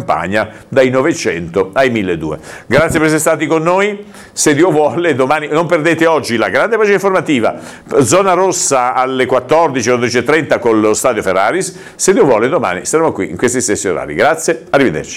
campagna dai 900 ai 1200. Grazie per essere stati con noi, se Dio vuole domani non perdete oggi la grande pagina informativa, zona rossa alle 14, 14:30 con lo Stadio Ferraris, se Dio vuole domani saremo qui in questi stessi orari. Grazie, arrivederci.